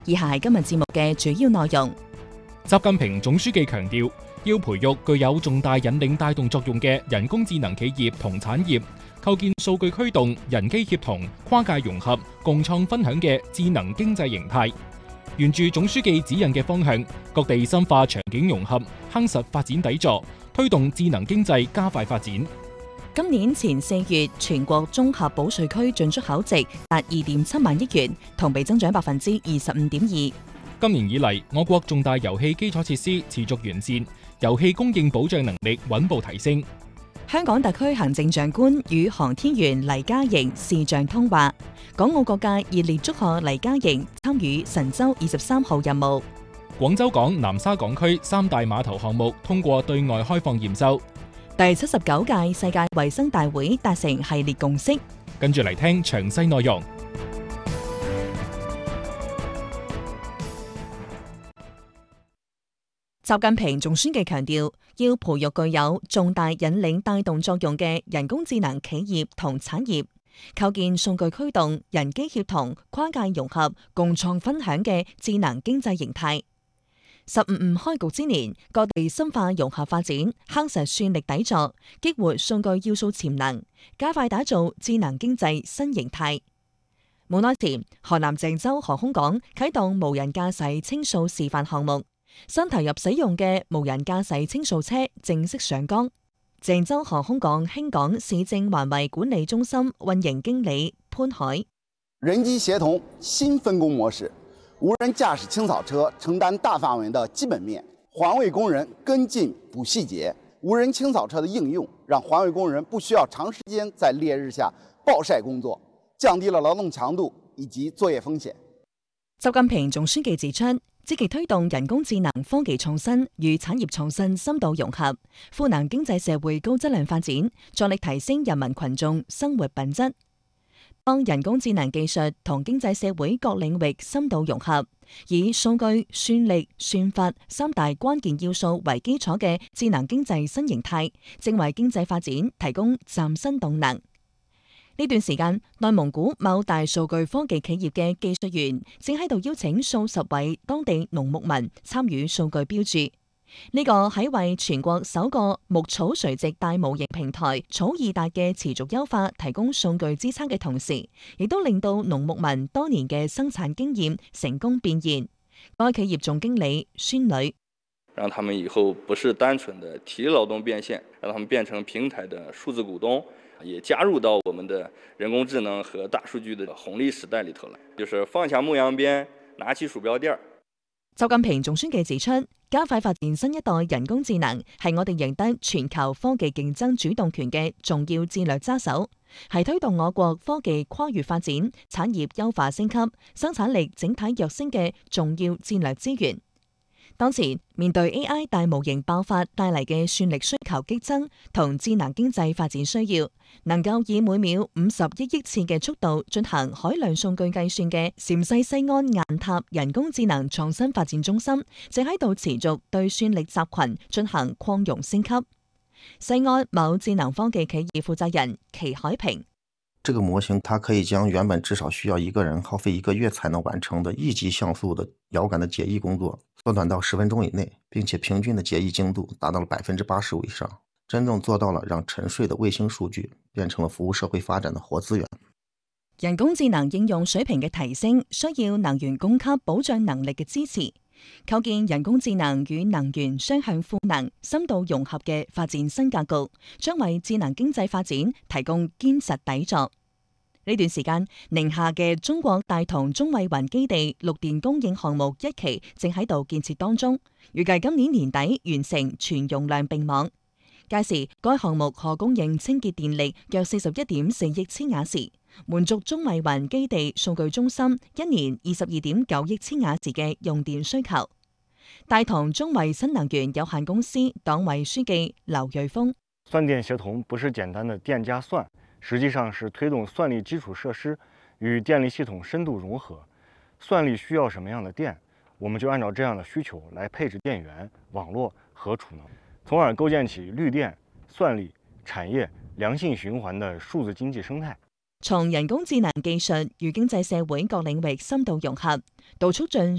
以下係今日節目嘅主要內容。 習近平總書記強調，要培育具有重大引領帶動作用嘅人工智能企業同產業，構建數據驅動、人機協同、跨界融合、共創分享嘅智能經濟形態。沿住總書記指引嘅方向，各地深化場景融合，夯實發展底座，推動智能經濟加快發展。 今年前4月，全國綜合保稅區進出口值達2.7萬億元，同比增長25.2%。 今年以嚟，我國重大油氣基礎設施持續完善，油氣供應保障能力穩步提升。 香港特區行政長官與航天員黎嘉瑩視像通話，港澳各界熱烈祝賀黎嘉瑩參與神舟23號任務。 廣州港南沙港區3大碼頭項目通過對外開放驗收。 第79屆世界衛生大會達成系列共識。 跟住嚟聽詳細內容。 習近平總書記強調，要培育具有重大引領帶動作用嘅人工智能企業同產業，構建數據驅動、人機協同、跨界融合、共創分享嘅智能經濟形態。15開局之年，各地深化融合發展，夯實算力底座，激活數據要素潛能，加快打造智能經濟新形態。冇耐前，河南鄭州航空港啟動無人駕駛稱速示範項目，新投入使用嘅無人駕駛稱速車正式上崗。鄭州航空港興港市政環衛管理中心運營經理潘海： 人機協同新分工模式，無人駕駛清掃車承擔大範圍的基本面，環衛工人跟進補細節。無人清掃車的應用，讓環衛工人不需要長時間在烈日下暴曬工作，降低了勞動強度以及作業風險。 習近平總書記指出，積極推動人工智能科技創新與產業創新深度融合，賦能經濟社會高質量發展，助力提升人民群眾生活品質。當人工智能技術同經濟社會各領域深度融合，以數據、算力、算法3大關鍵要素為基礎嘅智能經濟新形態，正為經濟發展提供嶄新動能。呢段時間，內蒙古某大數據科技企業嘅技術員正喺度邀請數十位當地農牧民參與數據標注。呢個喺為全國首個牧草垂直大模型平台草易達嘅持續優化提供數據支撐嘅同時，亦都令到農牧民多年嘅生產經驗成功變現。該企業總經理孫女： 讓他們以後不是單純的體力勞動變現，讓他們變成平台的數字股東，也加入到我們的人工智能和大數據的紅利時代裏頭來，就是放下牧羊鞭，拿起鼠標墊。 習近平總書記指出，加快發展新一代人工智能係我哋贏得全球科技競爭主動權嘅重要戰略揸手，係推動我國科技跨越發展、產業優化升級、生產力整體躍升嘅重要戰略資源。當前面對 AI 大模型爆發帶嚟嘅算力需求激增同智能經濟發展需要，能夠以每秒50億次嘅速度進行海量數據計算嘅陝西西安雁塔人工智能創新發展中心，正喺度持續對算力集群進行擴容升級。西安某智能科技企業負責人祁海平： 這個模型它可以將原本至少需要1個人耗費1個月才能完成的億級像素的遙感的解譯工作縮短到10分鐘以內，並且平均的解譯精度達到了85%以上，真正做到了讓沉睡的衛星數據變成了服務社會發展的活資源。 人工智能應用水平嘅提升，需要能源供給保障能力嘅支持，構建人工智能與能源雙向賦能、深度融合嘅發展新格局，將為智能經濟發展提供堅實底座。呢段時間，寧夏嘅中國大同中衛雲基地綠電供應項目1期正喺度建設當中，預計今年年底完成全容量並網。屆時，該項目可供應清潔電力約41.4億千瓦時，滿足中衛雲基地數據中心1年22.9億千瓦時嘅用電需求。大同中衛新能源有限公司黨委書記劉瑞峰： 算電協同不是簡單的電加算，實際上是推動算力基礎設施與電力系統深度融合。算力需要什麼樣的電，我們就按照這樣的需求來配置電源、網絡和儲能，從而構建起綠電、算力、產業良性循環的數字經濟生態。 從人工智能技術與經濟社會各領域深度融合，到促進